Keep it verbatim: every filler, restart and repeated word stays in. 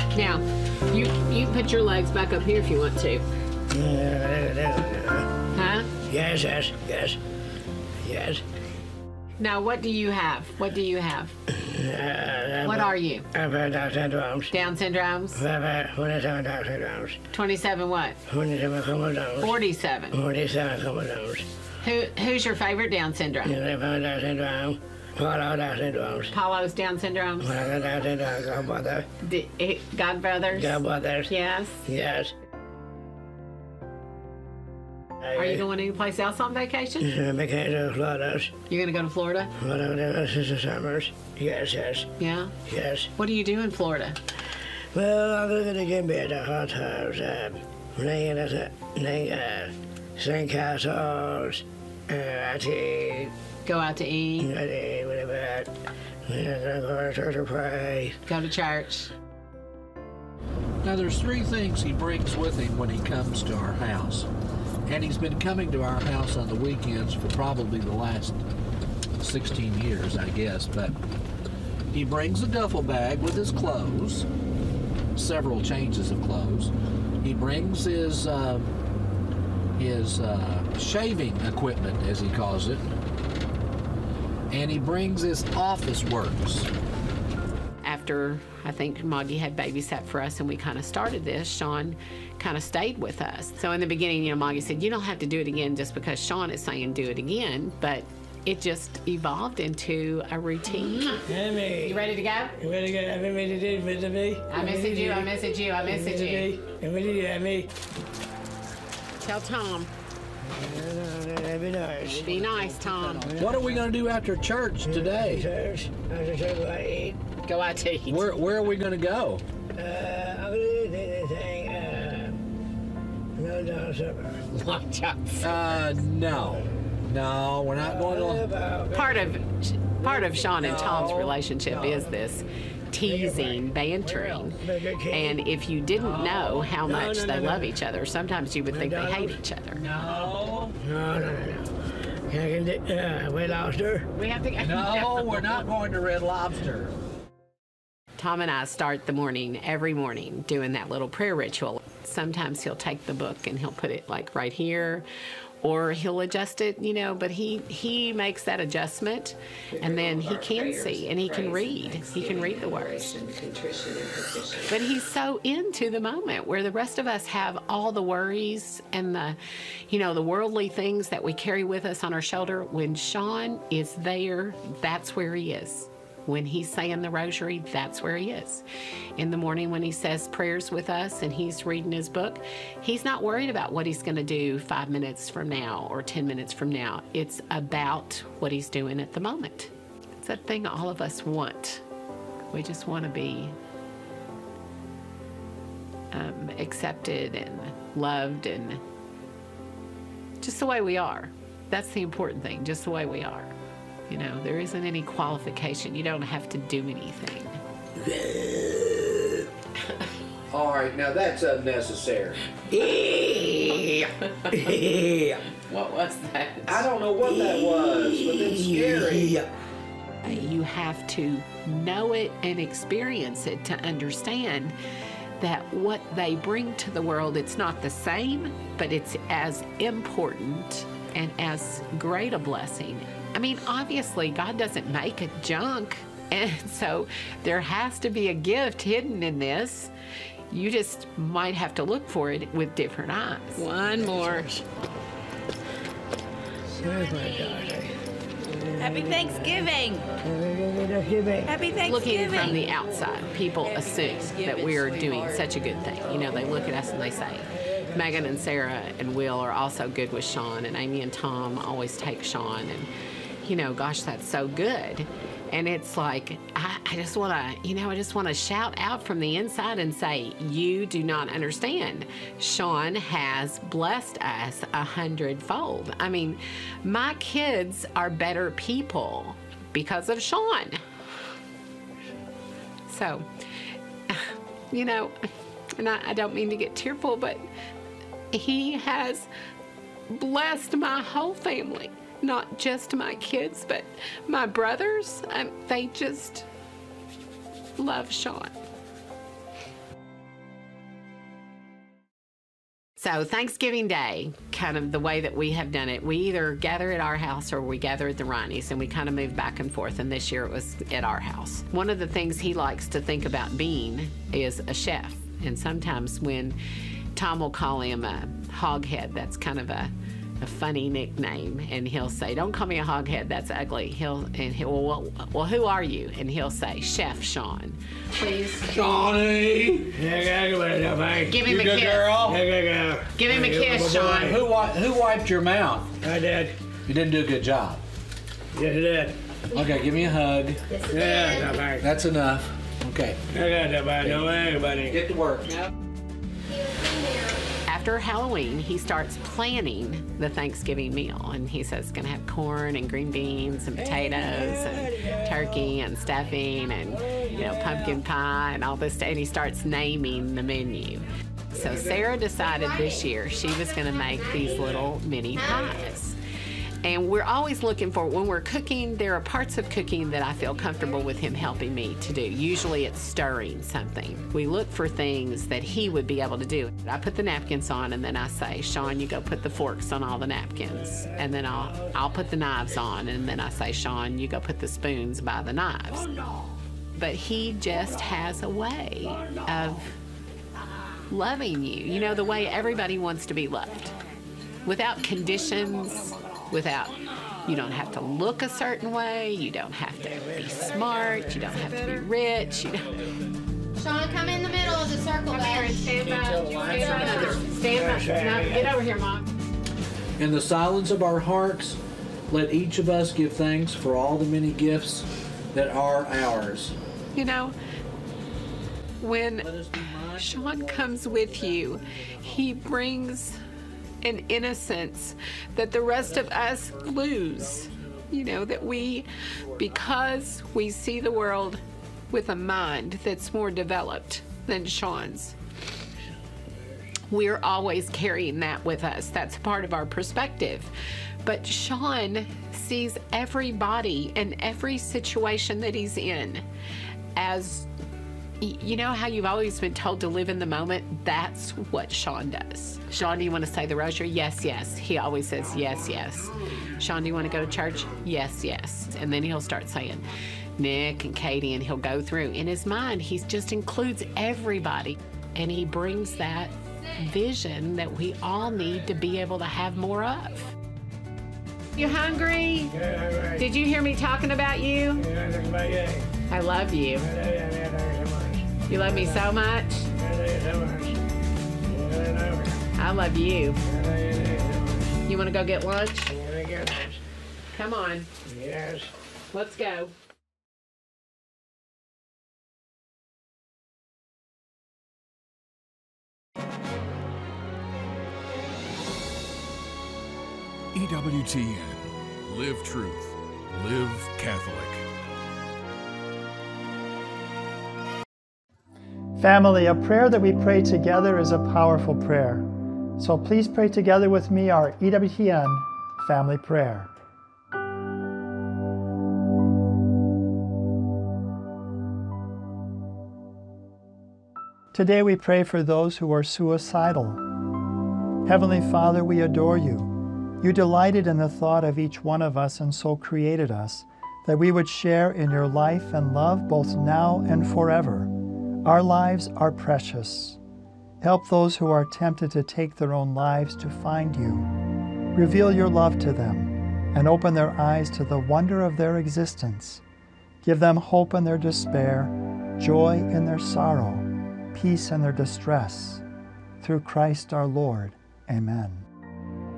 Now, you you can put your legs back up here if you want to. Huh? Yes, yes, yes, yes. Now, what do you have? What do you have? Uh, What are you? I've had Down syndromes. Down syndromes? I've had twenty-seven Down syndromes. twenty-seven what? twenty-seven chromosomes. forty-seven. forty-seven chromosomes. Who Who's your favorite Down syndrome? I've had Down syndrome. Follow Down syndromes. Paulo's Down syndromes? Follow Down syndrome. Godbrother. D- eh, Godbrothers? Godbrothers. Yes. Yes. Are you going anyplace else on vacation? Vacation, Florida. You're going to go to Florida? Florida, this is the summers. Yes, yes, Yeah. yes. What do you do in Florida? Well, I'm going to get me at the hot tubs. Um, playing at the playing, uh, sandcastles. Uh, I think. Go out to eat? I think whatever. I'm going to go to church or pray. Go to church? Now, there's three things he brings with him when he comes to our house. And he's been coming to our house on the weekends for probably the last sixteen years, I guess. But he brings a duffel bag with his clothes, several changes of clothes. He brings his uh, his uh, shaving equipment, as he calls it. And he brings his office works. After I think Moggy had babysat for us and we kind of started this, Sean kind of stayed with us. So in the beginning, you know, Moggy said, you don't have to do it again just because Sean is saying do it again, but it just evolved into a routine. Amy. You ready to go? You ready to go? I'm ready to do it, me. I message you, I message you, I message you. I'm ready to do me. Tell Tom. That'd be nice. Be nice, Tom. What are we going to do after church today? Church. After church, I eat. Go out to eat. Where Where are we going to go? Uh, I'm going to do this thing. Uh, no, no, supper. Long John's. Uh, no. No, we're not going to... Part of part of Sean and Tom's relationship is this teasing, bantering. And if you didn't know how much they love each other, sometimes you would think they hate each other. No. No, no, no, no. Can I get uh, Red Lobster? We have to go. No, we're not going to Red Lobster. Tom and I start the morning, every morning, doing that little prayer ritual. Sometimes he'll take the book and he'll put it like right here, or he'll adjust it, you know, but he, he makes that adjustment, and then he can see and he can read. He can read the words. But he's so into the moment, where the rest of us have all the worries and the, you know, the worldly things that we carry with us on our shoulder. When Sean is there, that's where he is. When he's saying the rosary, that's where he is. In the morning when he says prayers with us and he's reading his book, he's not worried about what he's going to do five minutes from now or ten minutes from now. It's about what he's doing at the moment. It's that thing all of us want. We just want to be um, accepted and loved and just the way we are. That's the important thing, just the way we are. You know, there isn't any qualification. You don't have to do anything. All right, now that's unnecessary. What was that? I don't know what that was, but it's scary. You have to know it and experience it to understand that what they bring to the world, it's not the same, but it's as important and as great a blessing. I mean, obviously, God doesn't make a junk, and so there has to be a gift hidden in this. You just might have to look for it with different eyes. One more. Where's my daughter? Happy Thanksgiving! Happy Thanksgiving! Looking from the outside, people assume that we are doing such a good thing. You know, they look at us and they say, Megan and Sarah and Will are also good with Sean, and Amy and Tom always take Sean, and you know, gosh, that's so good. And it's like, I, I just want to, you know, I just want to shout out from the inside and say, you do not understand. Sean has blessed us a hundredfold. I mean, my kids are better people because of Sean. So, you know, and I, I don't mean to get tearful, but he has blessed my whole family. Not just my kids, but my brothers. Um, they just love Sean. So Thanksgiving Day, kind of the way that we have done it, we either gather at our house or we gather at the Riney's, and we kind of move back and forth, and this year it was at our house. One of the things he likes to think about being is a chef, and sometimes when Tom will call him a hoghead, that's kind of a a funny nickname, and he'll say, "Don't call me a hoghead, that's ugly." He'll and he'll well, well, who are you? And he'll say, "Chef Sean." Please, Johnny. give him You a good kiss. girl? Give him a kiss, Sean. Who wi- who wiped your mouth? I did. You didn't do a good job. Yes, I did. Okay, give me a hug. Yeah, nobody. That's enough. Okay. I got nobody. No anybody. Get to work. After Halloween, he starts planning the Thanksgiving meal, and he says it's going to have corn and green beans and potatoes and turkey and stuffing and, you know, pumpkin pie and all this stuff, and he starts naming the menu. So Sarah decided this year she was going to make these little mini pies. And we're always looking for, when we're cooking, there are parts of cooking that I feel comfortable with him helping me to do. Usually it's stirring something. We look for things that he would be able to do. I put the napkins on, and then I say, "Sean, you go put the forks on all the napkins." And then I'll, I'll put the knives on, and then I say, "Sean, you go put the spoons by the knives." But he just has a way of loving you. You know, the way everybody wants to be loved. Without conditions, without, you don't have to look a certain way, you don't have to be smart, you don't have to be rich, you don't. Sean, come in the middle of the circle, Come here and bud. stand by. Stand by. Stand by. No, get over here, Mom. In the silence of our hearts, let each of us give thanks for all the many gifts that are ours. You know, when Sean comes with you, he brings an innocence that the rest of us lose. You know, that we, because we see the world with a mind that's more developed than Sean's, we're always carrying that with us. That's part of our perspective. But Sean sees everybody and every situation that he's in as, you know how you've always been told to live in the moment? That's what Sean does. Sean, do you want to say the rosary? Yes, yes. He always says yes, yes. Sean, do you want to go to church? Yes, yes. And then he'll start saying Nick and Katie, and he'll go through. In his mind, he just includes everybody. And he brings that vision that we all need to be able to have more of. You hungry? Yeah, Did you hear me talking about you? yeah. I love you. You love me so much. I love you. You want to go get lunch? Come on. Yes. Let's go. E W T N. Live truth. Live Catholic. Family, a prayer that we pray together is a powerful prayer. So please pray together with me our E W T N family prayer. Today we pray for those who are suicidal. Heavenly Father, we adore you. You delighted in the thought of each one of us and so created us, that we would share in your life and love both now and forever. Our lives are precious. Help those who are tempted to take their own lives to find you. Reveal your love to them and open their eyes to the wonder of their existence. Give them hope in their despair, joy in their sorrow, peace in their distress. Through Christ our Lord. Amen.